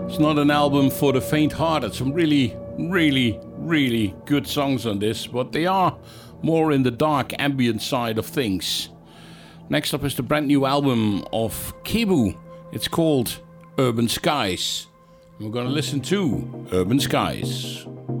It's not an album for the faint-hearted. Some really, really, really good songs on this, but they are more in the dark ambient side of things. Next up is the brand new album of Kebu. It's called Urban Skies. We're gonna listen to Urban Skies.